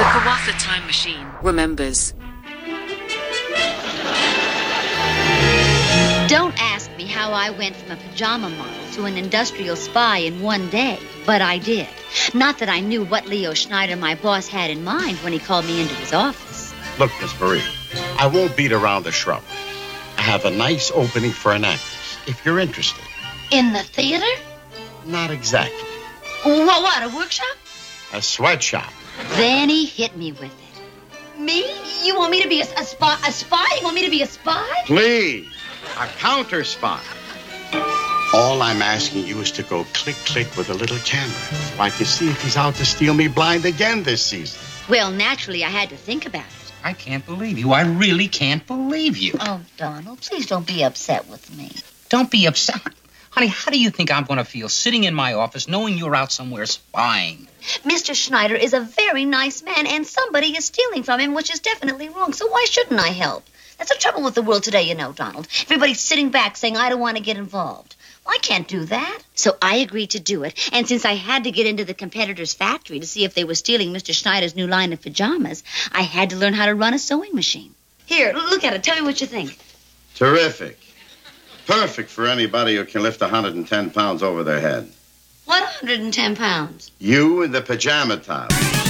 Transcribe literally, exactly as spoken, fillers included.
The Kawatha Time Machine remembers. Don't ask me how I went from a pajama model to an industrial spy in one day, but I did. Not that I knew what Leo Schneider, my boss, had in mind when he called me into his office. Look, Miss Marie, I won't beat around the shrub. I have a nice opening for an actress, if you're interested. In the theater? Not exactly. What, what, a workshop? A sweatshop. Then he hit me with it. Me? You want me to be a, a spy? A spy? You want me to be a spy? Please, a counter spy. All I'm asking you is to go click, click with a little camera so I can see if he's out to steal me blind again this season. Well, naturally, I had to think about it. I can't believe you. I really can't believe you. Oh, Donald, please don't be upset with me. Don't be upset. Honey, how do you think I'm going to feel sitting in my office knowing you're out somewhere spying? Mister Schneider is a very nice man, and somebody is stealing from him, which is definitely wrong. So why shouldn't I help? That's the trouble with the world today, you know, Donald. Everybody's sitting back saying, I don't want to get involved. Well, I can't do that. So I agreed to do it. And since I had to get into the competitor's factory to see if they were stealing Mister Schneider's new line of pajamas, I had to learn how to run a sewing machine. Here, look at it. Tell me what you think. Terrific. Perfect for anybody who can lift one hundred ten pounds over their head. What one hundred ten pounds? You and the pajama towel.